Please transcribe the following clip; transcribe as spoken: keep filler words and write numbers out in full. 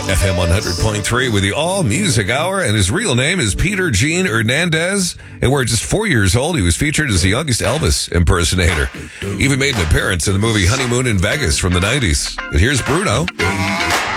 F M one hundred point three with the All Music Hour, and his real name is Peter Gene Hernandez. And where just four years old, he was featured as the youngest Elvis impersonator. Even made an appearance in the movie Honeymoon in Vegas from the nineties. And here's Bruno.